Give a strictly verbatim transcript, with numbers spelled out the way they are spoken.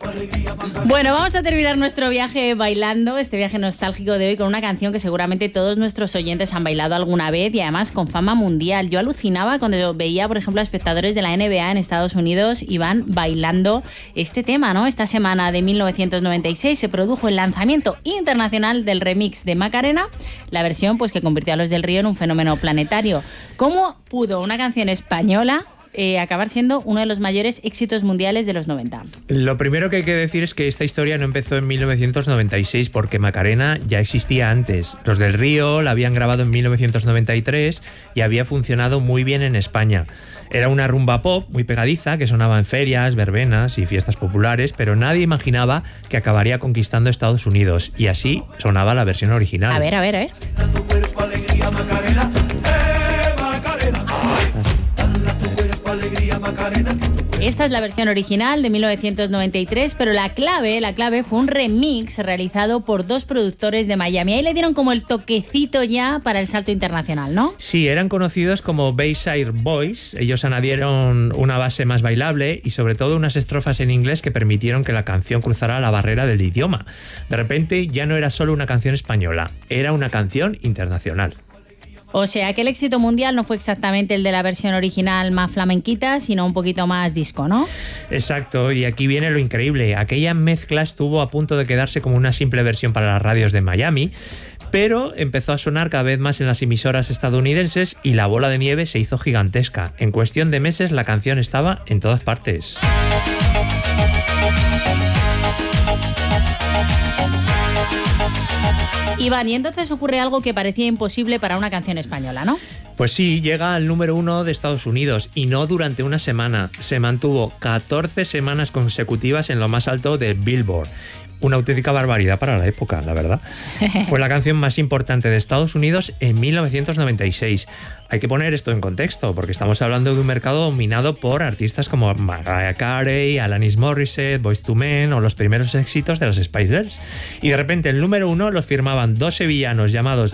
Bueno, vamos a terminar nuestro viaje bailando, este viaje nostálgico de hoy, con una canción que seguramente todos nuestros oyentes han bailado alguna vez y además con fama mundial. Yo alucinaba cuando veía, por ejemplo, a espectadores de la N B A en Estados Unidos y van bailando este tema, ¿no? Esta semana de mil novecientos noventa y seis se produjo el lanzamiento internacional del remix de Macarena, la versión pues que convirtió a Los del Río en un fenómeno planetario. ¿Cómo pudo una canción española Eh, acabar siendo uno de los mayores éxitos mundiales de los noventa? Lo primero que hay que decir es que esta historia no empezó en mil novecientos noventa y seis porque Macarena ya existía antes. Los del Río la habían grabado en mil novecientos noventa y tres y había funcionado muy bien en España. Era una rumba pop muy pegadiza que sonaba en ferias, verbenas y fiestas populares, pero nadie imaginaba que acabaría conquistando Estados Unidos, y así sonaba la versión original. A ver, a ver, a ver. Esta es la versión original de mil novecientos noventa y tres, pero la clave, la clave fue un remix realizado por dos productores de Miami. Ahí le dieron como el toquecito ya para el salto internacional, ¿no? Sí, eran conocidos como Bayside Boys. Ellos añadieron una base más bailable y sobre todo unas estrofas en inglés que permitieron que la canción cruzara la barrera del idioma. De repente ya no era solo una canción española, era una canción internacional. O sea que el éxito mundial no fue exactamente el de la versión original más flamenquita, sino un poquito más disco, ¿no? Exacto, y aquí viene lo increíble. Aquella mezcla estuvo a punto de quedarse como una simple versión para las radios de Miami, pero empezó a sonar cada vez más en las emisoras estadounidenses y la bola de nieve se hizo gigantesca. En cuestión de meses la canción estaba en todas partes. Iván, y entonces ocurre algo que parecía imposible para una canción española, ¿no? Pues sí, llega al número uno de Estados Unidos, y no durante una semana. Se mantuvo catorce semanas consecutivas en lo más alto de Billboard. Una auténtica barbaridad para la época, la verdad. Fue la canción más importante de Estados Unidos en mil novecientos noventa y seis. Hay que poner esto en contexto, porque estamos hablando de un mercado dominado por artistas como Mariah Carey, Alanis Morissette, Boyz two Men o los primeros éxitos de las Spice Girls. Y de repente el número uno los firmaban dos sevillanos llamados